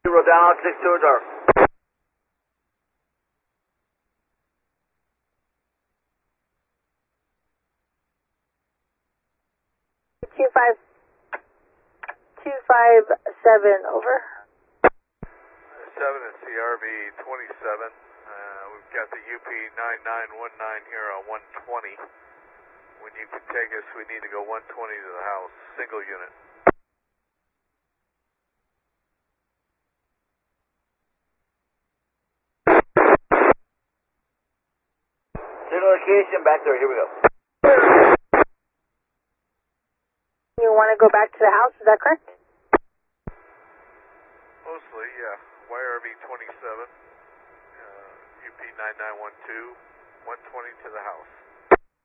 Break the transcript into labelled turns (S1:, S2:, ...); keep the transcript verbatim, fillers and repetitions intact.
S1: Zero down, six towards our.
S2: Two five, two five seven, over.
S3: Seven and C R V twenty-seven. Uh, we've got the U P nine nine one nine here on one twenty. When you can take us, we need to go one twenty to the house, single unit.
S1: Signal location back there, here we go.
S2: You want to go back to the house, is that correct?
S3: Mostly, yeah. Y R V twenty-seven, uh, U P nine nine one two, one twenty to the house.